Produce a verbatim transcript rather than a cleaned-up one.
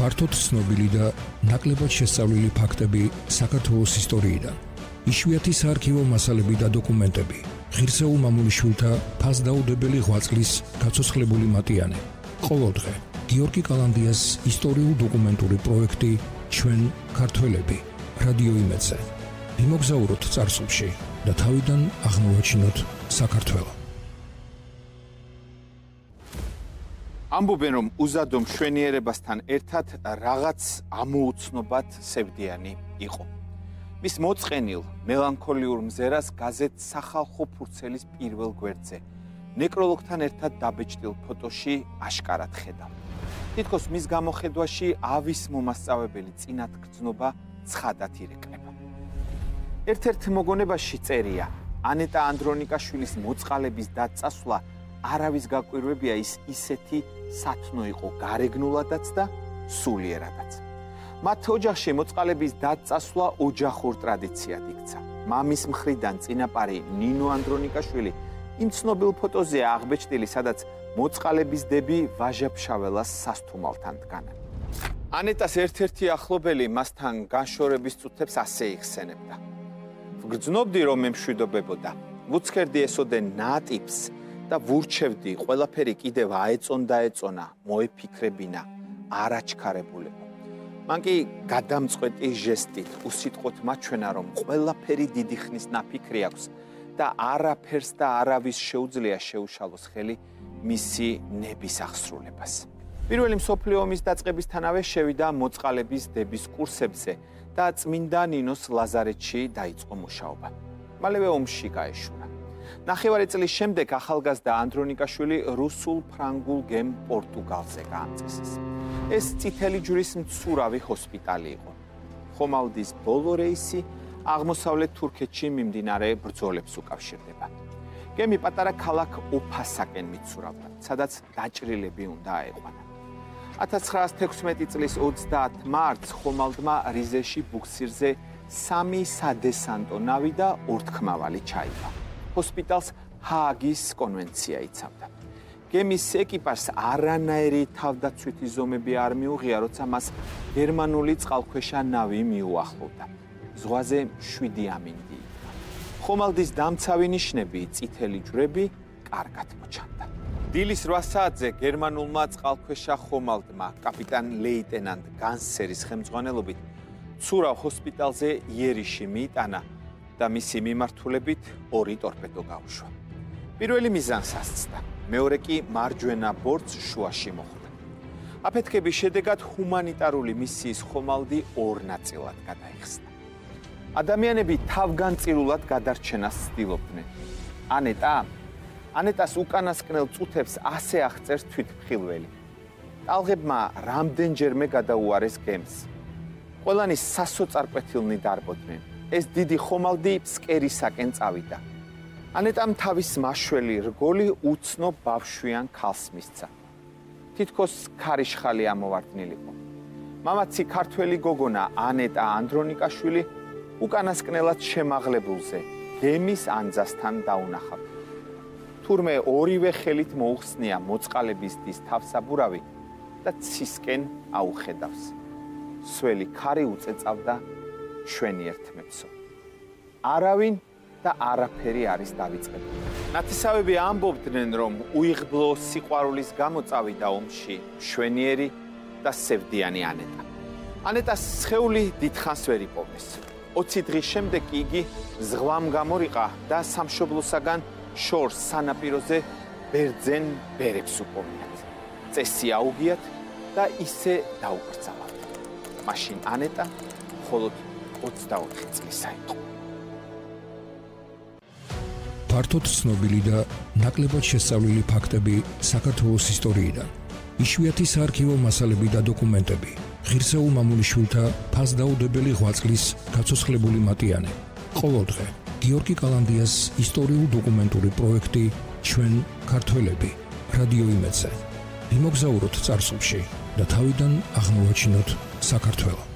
ფართოდ ცნობილი და ნაკლებად შესწავლილი ფაქტები საქართველოს ისტორიიდან. იშვიათი საარქივო მასალები და დოკუმენტები. ღირსეულ მამულიშვილთა ფასდაუდებელი ღვაწლის გაცოცხლებული მატიანე. ყოველდღე გიორგი კალანდიას ისტორიულ დოკუმენტური პროექტი ჩვენ ქართველები რადიო იმედზე. ვიმოგზაუროთ წარსულში და თავიდან აღმოვაჩინოთ საქართველო. ამბობენ, რომ უზადო მშვენიერებასთან ერთად რაღაც ამოუცნობად სევდიანი იყო. მის მოწყენილ მელანქოლიურ მზერას გაზეთ სახალხო ფურცელის პირველ გვერდზე ნეკროლოგთან ერთად დაბეჭდილ ფოტოში აშკარად ხედავ. თითქოს მის გამოხედვაში ავის მომასწავებელი წინათ გრძნობა ცხადად ირეკლება. ერთ-ერთ მოგონებაში წერია, ანეტა ანდრონიკაშვილის მოწყალების დაწასვლა არავის გაკვირვებია, ის ისეთი სათნო იყო გარეგნულადაც და სულიერადაც. მათ ოჯახში მოწყალების დაწასვლა ოჯახურ ტრადიციად იქცა. მამის მხრიდან წინაპარი ნინო ანდრონიკაშვილი იმ ცნობილ ფოტოზეა აღბეჭდილი, სადაც მოწყალების დები ვაჟა-ფშაველას სასთუმალთან დგანან. ანეტას ერთ-ერთი ახლობელი მასთან განშორების წუთებს ასე იხსენებდა. ვგრძნობდი, რომ მემშვიდობებოდა, ვუცქერდი ესოდე ნატიფს და ვურჩევდი, ყველაფერი კიდევ აეწონდა ეწონა, მოეფიქრებინა, არაჩქარებულებო. მან კი გადამწყვეტი ჟესტით უსიტყვოდ მაჩვენა, რომ ყველაფერი დიდი ხნის ნაფიქრი აქვს და არაფერს და არავის შეუძლია შეუშალოს ხელი მისი ნების აღსრულებას. პირველი მსოფლიო ომის დაწყებისთანავე შევიდა მოწყალების დების კურსებზე და წმინდა ნინოს ლაზარეთში დაიწყო მუშაობა. მალევე ომში გაეშურა. ნახევარი წლის შემდეგ ახალგაზრდა ანდრონიკაშვილი რუსულ, ფრანგულ, გემ პორტუგალზე გაამწესეს. ეს წითელი ჯვრის მცურავი ჰოსპიტალი იყო. ხომალდის ბოლო რეისი აღმოსავლეთ თურქეთში მიმდინარე ბრძოლებს უკავშირდება. გემი პატარა ქალაქ ოფასაკენ მიცურავდა, სადაც დაჭრილები უნდა აეყვანა. ათას ცხრაას თექვსმეტი წლის ოცდაათი მარტს ხომალდმა რიზეში ბუქსირზე სამი სადესანტო ნავი და ორთქმავალი ჩაიგა. ჰოსპიტალს ჰააგის კონვენცია იცავდა. გემის ეკიპაჟს არანაირი თავდაცვითი ზომები არ მიუღია, როცა მას გერმანული წყალქვეშა ნავი მიუახლოვდა. ზღვაზე შვიდი ამინდი იქნა. ხომალდის დამცავი ნიშნები, წითელი ჯვრები კარგად მოჩანდა. დილის რვა საათზე გერმანულმა წყალქვეშა ხომალდმა კაპიტან ლეიტენანტ განსერის ხელმძღვანელობით ცურავ ჰოსპიტალზე იერიში მიიტანა და მისი მიმართულებით ორი ტორპედო გაუშვა. პირველი მიზანს ასწდა, მეორე კი მარჯვენა ბორტს შუაში მოხვდა. აფეთქების შედეგად ჰუმანიტარული მისიის ხომალდი ორ ნაწილად გადაიხსნა. ადამიანები თავგანწირულად გადარჩენას ცდილობდნენ. ანეტა ანეტას უკანასკნელ წუთებს ასე აღწერს თვითმხილველი. ტალღებმა რამდენჯერმე გადაუარეს გემს. ყველანი სასოწარკვეთილნი დარბოდნენ. ეს დიდი ხომალდი ფსკერისაკენ წავიდა. ანეტამ თავის მაშველი რგოლი უცნობ ბავშვიან ქალს მისცა. თითქოს ქარიშხალი ამოვარდნილიყო. მამაცი ქართველი გოგონა ანეტა ანდრონიკაშვილი უკანასკნელად შემაღლებულზე გემის ანძასთან დაუნახავდა. თურმე ორივე ხელით მოუხსნია მოწყალების დის თავსაბურავი და ცისკენ აუხედავს. სველი ქარი უწეწავდა შვენიერთმეცო. არავინ და არაფერი არის დავიწყებული. ნათესავები ამბობდნენ, რომ უიღბლო სიყვარულის გამო წავიდა ომში შვენიერი და სევდიანი ანეტა. ანეტას სხეული დიდხანს ვერ იპოვეს. ოცი დღის შემდეგ იგი ზღვამ გამორიყა და სამშობლოსაგან შორს სანაპიროზე ბერძენ ბერებს უპოვიათ. წესი აუგიათ და ისე დაუკრძალა. მაშინ ანეტა მხოლოდ ოცდაოთხი წლისა იყო. ფართოდ ცნობილი და ნაკლებად შესწავლილი ფაქტები საქართველოს ისტორიიდან. იშვიათი საარქივო მასალები და დოკუმენტები. ღირსეულ მამულიშვილთა ფასდაუდებელი ღვაწლის გაცოცხლებული მატიანე. ყოველდღე გიორგი კალანდიას ისტორიულ დოკუმენტური პროექტი ჩვენ ქართველები რადიო იმედზე. ვიმოგზაუროთ წარსულში და თავიდან აღმოვაჩინოთ საქართველო.